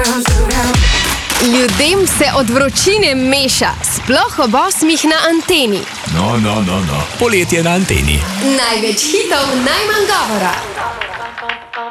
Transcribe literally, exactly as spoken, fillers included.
Ljudem se od vročine meša, sploh ob osmih na anteni. No, no, no, no. Poletje na anteni. Največ hitov, najmanj govora.